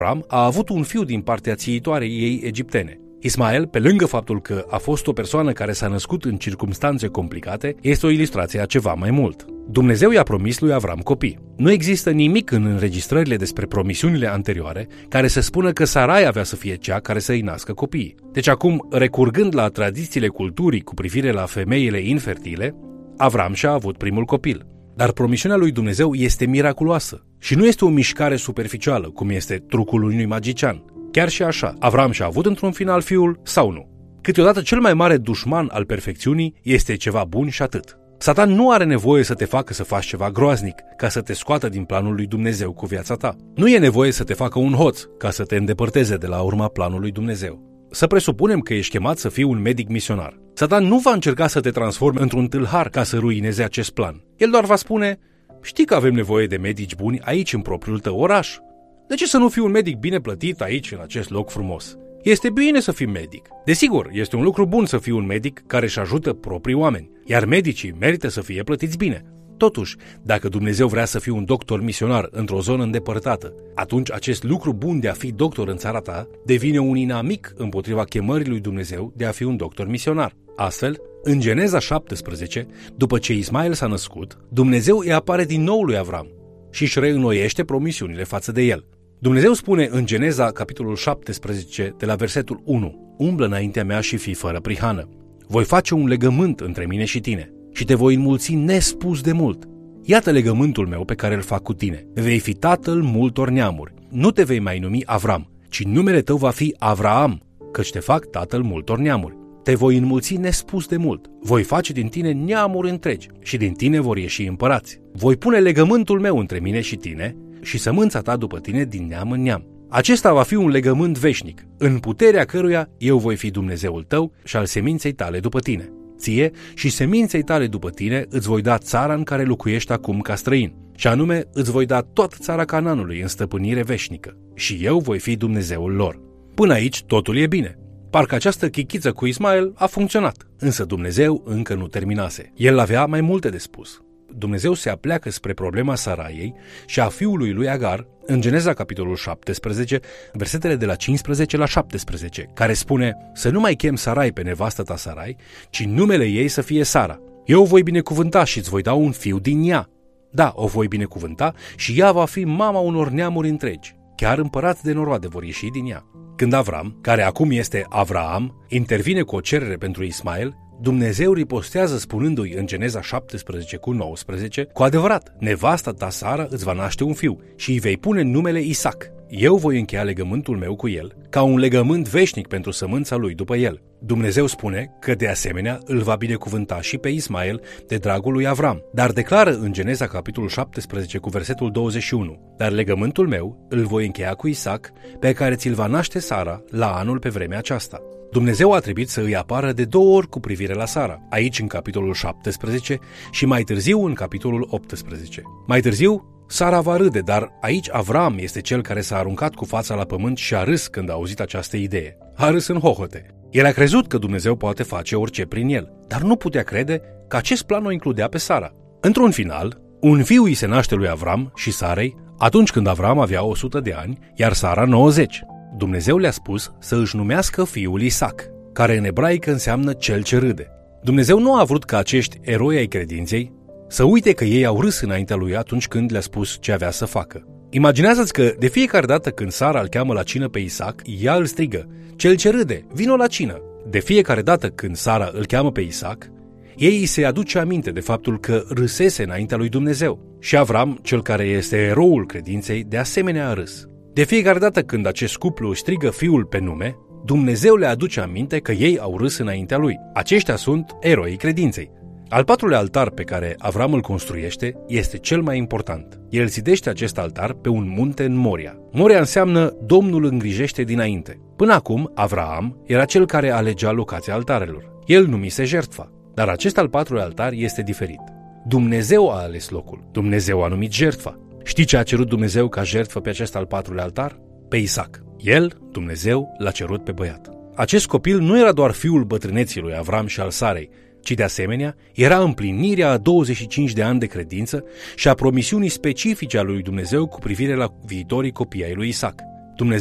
Avram a avut un fiu din partea țiitoarei ei egiptene. Ismael, pe lângă faptul că a fost o persoană care s-a născut în circumstanțe complicate, este o ilustrație a ceva mai mult. Dumnezeu i-a promis lui Avram copii. Nu există nimic în înregistrările despre promisiunile anterioare care să spună că Sarai avea să fie cea care să-i nască copiii. Deci acum, recurgând la tradițiile culturii cu privire la femeile infertile, Avram și-a avut primul copil. Dar promisiunea lui Dumnezeu este miraculoasă și nu este o mișcare superficială, cum este trucul unui magician. Chiar și așa, Avram și-a avut într-un final fiul sau nu? Câteodată cel mai mare dușman al perfecțiunii este ceva bun și atât. Satan nu are nevoie să te facă să faci ceva groaznic ca să te scoată din planul lui Dumnezeu cu viața ta. Nu e nevoie să te facă un hoț ca să te îndepărteze de la urma planului lui Dumnezeu. Să presupunem că ești chemat să fii un medic misionar. Satan nu va încerca să te transforme într-un tâlhar ca să ruineze acest plan. El doar va spune: știi că avem nevoie de medici buni aici în propriul tău oraș. De ce să nu fii un medic bine plătit aici, în acest loc frumos? Este bine să fii medic. Desigur, este un lucru bun să fii un medic care își ajută proprii oameni, iar medicii merită să fie plătiți bine. Totuși, dacă Dumnezeu vrea să fii un doctor misionar într-o zonă îndepărtată, atunci acest lucru bun de a fi doctor în țara ta devine un inamic împotriva chemării lui Dumnezeu de a fi un doctor misionar. Astfel, în Geneza 17, după ce Ismael s-a născut, Dumnezeu îi apare din nou lui Avram și își reînnoiește promisiunile față de el. Dumnezeu spune în Geneza, capitolul 17, de la versetul 1: umblă înaintea mea și fii fără prihană. Voi face un legământ între mine și tine și te voi înmulți nespus de mult. Iată legământul meu pe care îl fac cu tine. Vei fi tatăl multor neamuri. Nu te vei mai numi Avram, ci numele tău va fi Avraam, căci te fac tatăl multor neamuri. Te voi înmulți nespus de mult. Voi face din tine neamuri întregi și din tine vor ieși împărați. Voi pune legământul meu între mine și tine și sămânța ta după tine din neam în neam. Acesta va fi un legământ veșnic, în puterea căruia eu voi fi Dumnezeul tău și al seminței tale după tine. Ție și seminței tale după tine îți voi da țara în care locuiești acum ca străin, și anume îți voi da toată țara Canaanului în stăpânire veșnică, și eu voi fi Dumnezeul lor. Până aici totul e bine. Parcă această chichiță cu Ismael a funcționat, însă Dumnezeu încă nu terminase. El avea mai multe de spus. Dumnezeu se apleacă spre problema Saraiei și a fiului lui Agar în Geneza capitolul 17, versetele de la 15 la 17, care spune: să nu mai chem Sarai pe nevastă ta Sarai, ci numele ei să fie Sara. Eu o voi binecuvânta și îți voi da un fiu din ea. Da, o voi binecuvânta și ea va fi mama unor neamuri întregi. Chiar împărați de noroade vor ieși din ea. Când Avram, care acum este Avraam, intervine cu o cerere pentru Ismael, Dumnezeu ripostează spunându-i în Geneza 17 cu 19: cu adevărat, nevasta ta Sara îți va naște un fiu și îi vei pune numele Isaac. Eu voi încheia legământul meu cu el ca un legământ veșnic pentru sămânța lui după el. Dumnezeu spune că de asemenea îl va binecuvânta și pe Ismael de dragul lui Avram, dar declară în Geneza capitolul 17 cu versetul 21: dar legământul meu îl voi încheia cu Isaac, pe care ți-l va naște Sara la anul pe vremea aceasta. Dumnezeu a trebuit să îi apară de 2 ori cu privire la Sara, aici în capitolul 17 și mai târziu în capitolul 18. Mai târziu, Sara va râde, dar aici Avram este cel care s-a aruncat cu fața la pământ și a râs când a auzit această idee. A râs în hohote. El a crezut că Dumnezeu poate face orice prin el, dar nu putea crede că acest plan o includea pe Sara. Într-un final, un fiu îi se naște lui Avram și Sarei atunci când Avram avea 100 de ani, iar Sara 90. Dumnezeu le-a spus să își numească fiul Isaac, care în ebraică înseamnă cel ce râde. Dumnezeu nu a vrut ca acești eroi ai credinței să uite că ei au râs înaintea lui atunci când le-a spus ce avea să facă. Imaginează-ți că de fiecare dată când Sara îl cheamă la cină pe Isaac, ea îl strigă: cel ce râde, vino la cină. De fiecare dată când Sara îl cheamă pe Isaac, ei îi se aduce aminte de faptul că râsese înaintea lui Dumnezeu. Și Avram, cel care este eroul credinței, de asemenea a râs. De fiecare dată când acest cuplu își strigă fiul pe nume, Dumnezeu le aduce aminte că ei au râs înaintea lui. Aceștia sunt eroii credinței. Al patrulea altar pe care Avram îl construiește este cel mai important. El zidește acest altar pe un munte în Moria. Moria înseamnă Domnul îngrijește dinainte. Până acum, Avraam era cel care alegea locația altarelor. El numise jertfa. Dar acest al patrulea altar este diferit. Dumnezeu a ales locul. Dumnezeu a numit jertfa. Știi ce a cerut Dumnezeu ca jertfă pe acest al patrulea altar? Pe Isaac. El, Dumnezeu, l-a cerut pe băiat. Acest copil nu era doar fiul bătrâneții lui Avram și al Sarei, ci de asemenea era împlinirea a 25 de ani de credință și a promisiunii specifice a lui Dumnezeu cu privire la viitorii copii ai lui Isaac.